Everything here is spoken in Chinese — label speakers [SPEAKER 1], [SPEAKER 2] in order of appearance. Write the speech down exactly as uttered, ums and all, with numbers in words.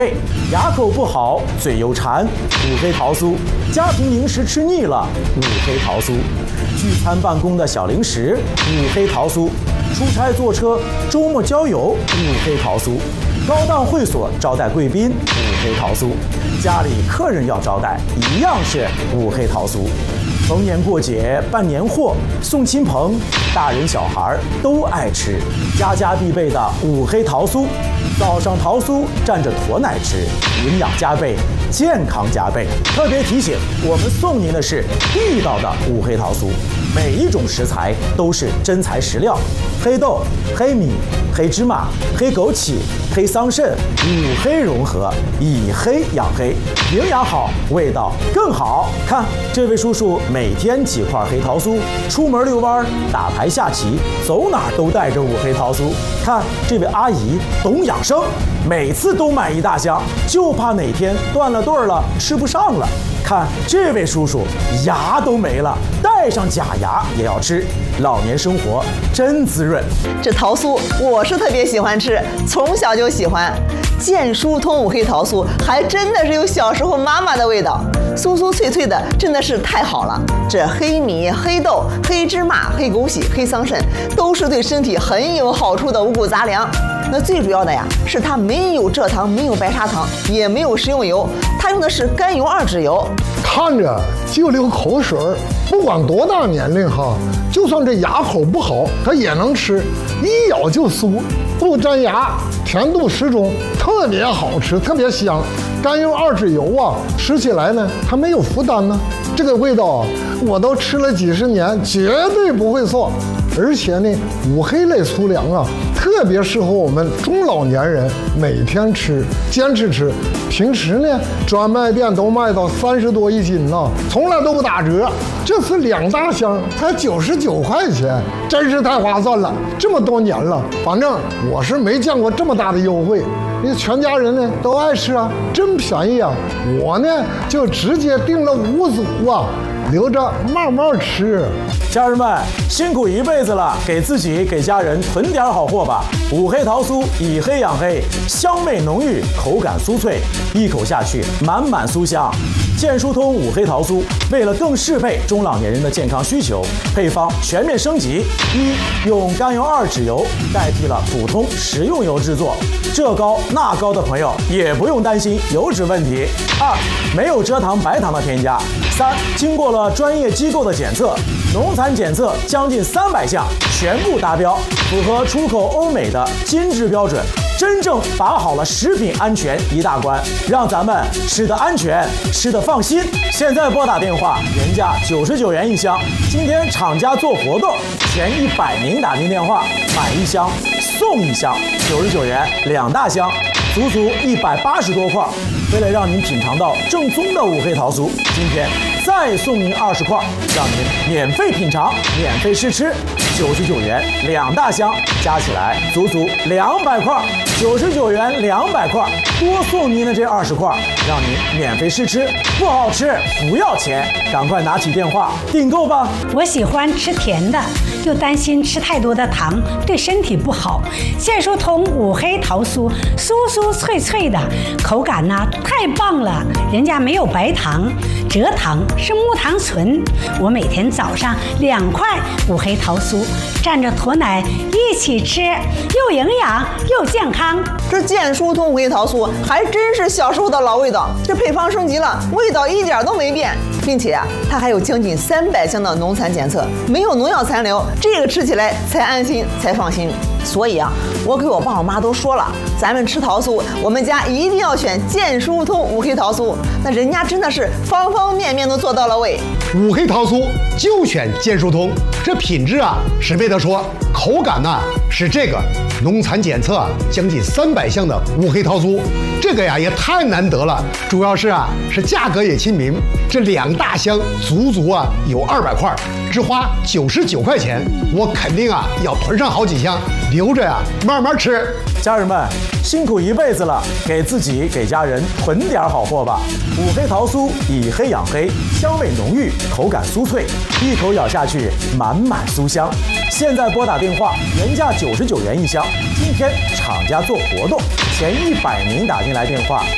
[SPEAKER 1] 牙口不好，嘴又馋，五黑桃酥；家庭零食吃腻了，五黑桃酥；聚餐办公的小零食，五黑桃酥；出差坐车，周末郊游，五黑桃酥；高档会所招待贵宾，五黑桃酥；家里客人要招待，一样是五黑桃酥。逢年过节办年货送亲朋，大人小孩都爱吃，家家必备的五黑桃酥。早上桃酥蘸着驼奶吃，营养加倍，健康加倍。特别提醒，我们送您的是地道的五黑桃酥，每一种食材都是真材实料，黑豆、黑米、黑芝麻、黑枸杞、黑桑葚，五黑融合，以黑养黑，营养好，味道更好。看这位叔叔每天几块黑桃酥，出门遛弯、打牌下棋，走哪儿都带着五黑桃酥。看这位阿姨懂养生，每次都买一大箱，就怕哪天断了顿了吃不上了。看这位叔叔牙都没了，带上假牙也要吃，老年生活真滋润。
[SPEAKER 2] 这桃酥我是特别喜欢吃，从小就喜欢。健疏通五黑桃酥还真的是有小时候妈妈的味道，酥酥脆脆的，真的是太好了。这黑米、黑豆、黑芝麻、黑枸杞、黑桑葚都是对身体很有好处的五谷杂粮。那最主要的呀，是它没有蔗糖，没有白砂糖，也没有食用油，它用的是甘油二酯油。
[SPEAKER 3] 看着就流口水，不管多大年龄哈，就算这牙口不好，它也能吃，一咬就酥，不粘牙，甜度适中，特别好吃，特别香。甘油二酯油啊，吃起来呢，它没有负担呢。这个味道啊，我都吃了几十年，绝对不会错。而且呢，五黑类粗粮啊，特别适合我们中老年人每天吃，坚持吃。平时呢，专卖店都卖到三十多一斤呢，从来都不打折。这次两大箱才九十九块钱，真是太划算了。这么多年了，反正我是没见过这么大的优惠。你全家人呢都爱吃啊，真便宜啊！我呢就直接订了五组啊，留着慢慢吃。
[SPEAKER 1] 家人们辛苦一辈子了，给自己给家人囤点好货吧。五黑桃酥以黑养黑，香味浓郁，口感酥脆，一口下去满满酥香。健疏通五黑桃酥为了更适配中老年人的健康需求，配方全面升级：一、用甘油二酯油代替了普通食用油制作，这高那高的朋友也不用担心油脂问题；二、没有蔗糖白糖的添加；三、经过了专业机构的检测，农残检测将近三百项全部达标，符合出口欧美的金质标准，真正把好了食品安全一大关，让咱们吃得安全，吃得放心。现在拨打电话，原价九十九元一箱，今天厂家做活动，前一百名打进电话买一箱送一箱，九十九元两大箱，足足一百八十多块。为了让您品尝到正宗的五黑桃酥，今天再送您二十块，让您免费品尝，免费试吃，九十九元两大箱，加起来足足两百块，九十九元两百块，多送您的这二十块，让您免费试吃，不好吃不要钱，赶快拿起电话订购吧。
[SPEAKER 4] 我喜欢吃甜的，又担心吃太多的糖对身体不好。健疏通五黑桃酥，酥酥脆脆的，口感呢太棒了，人家没有白糖，蔗糖是木糖醇。我每天早上两块五黑桃酥，蘸着驼奶一起吃，又营养又健康。
[SPEAKER 2] 这健疏通五黑桃酥还真是小时候的老味道，这配方升级了，味道一点都没变，并且啊，它还有将近三百项的农残检测，没有农药残留，这个吃起来才安心才放心。所以啊，我给我爸我妈都说了，咱们吃桃酥，我们家一定要选健疏通五黑桃酥。那人家真的是方方面面都做到了位。
[SPEAKER 5] 五黑桃酥就选健疏通，这品质啊是没得说，口感呢、啊、是这个。农残检测将近三百项的五黑桃酥，这个呀也太难得了。主要是啊是价格也亲民，这两大箱足足啊有二百块，只花九十九块钱，我肯定啊要囤上好几箱，留着呀慢慢吃。
[SPEAKER 1] 家人们辛苦一辈子了，给自己给家人囤点好货吧。五黑桃酥以黑养黑，香味浓郁，口感酥脆，一口咬下去满满酥香。现在拨打电话，原价九十九元一箱，今天厂家做活动，前一百名打进来电话